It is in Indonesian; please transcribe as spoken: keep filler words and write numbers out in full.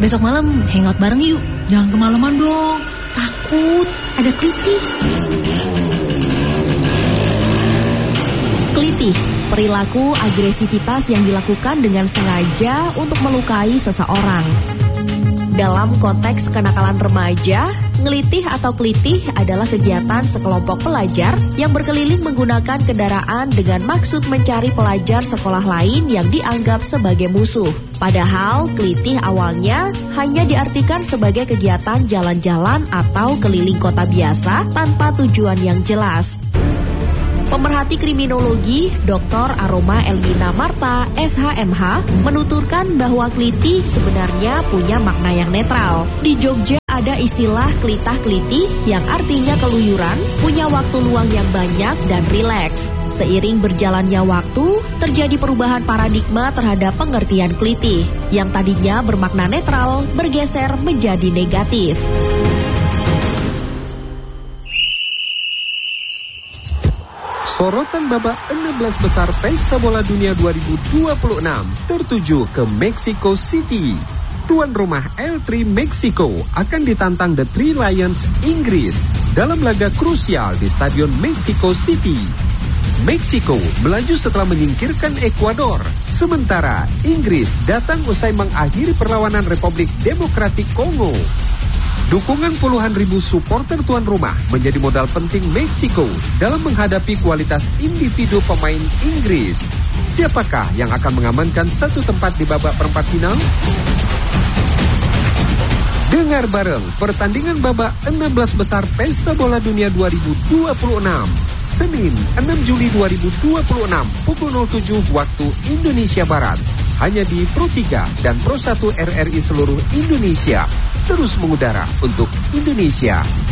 besok malam hangout bareng yuk. Jangan kemalaman dong, takut ada kelitih. Kelitih, perilaku agresivitas yang dilakukan dengan sengaja untuk melukai seseorang. Dalam konteks kenakalan remaja, ngelitih atau kelitih adalah kegiatan sekelompok pelajar yang berkeliling menggunakan kendaraan dengan maksud mencari pelajar sekolah lain yang dianggap sebagai musuh. Padahal kelitih awalnya hanya diartikan sebagai kegiatan jalan-jalan atau keliling kota biasa tanpa tujuan yang jelas. Pemerhati kriminologi Doktor Aroma Elmina Marta, S H M H, menuturkan bahwa kelitih sebenarnya punya makna yang netral. Di Jogja ada istilah kelitah-kelitih yang artinya keluyuran, punya waktu luang yang banyak dan rileks. Seiring berjalannya waktu, terjadi perubahan paradigma terhadap pengertian kelitih, yang tadinya bermakna netral bergeser menjadi negatif. Sorotan babak enam belas besar Pesta Bola Dunia dua ribu dua puluh enam tertuju ke Mexico City. Tuan rumah L tiga Meksiko akan ditantang The Three Lions Inggris dalam laga krusial di Stadion Mexico City. Meksiko melaju setelah menyingkirkan Ekuador, sementara Inggris datang usai mengakhiri perlawanan Republik Demokratik Kongo. Dukungan puluhan ribu supporter tuan rumah menjadi modal penting Meksiko dalam menghadapi kualitas individu pemain Inggris. Siapakah yang akan mengamankan satu tempat di babak perempat final? Dengar bareng pertandingan babak enam belas besar Pesta Bola Dunia dua ribu dua puluh enam. Senin enam Juli dua ribu dua puluh enam pukul nol tujuh waktu Indonesia Barat. Hanya di Pro tiga dan Pro satu R R I seluruh Indonesia. Terus mengudara untuk Indonesia.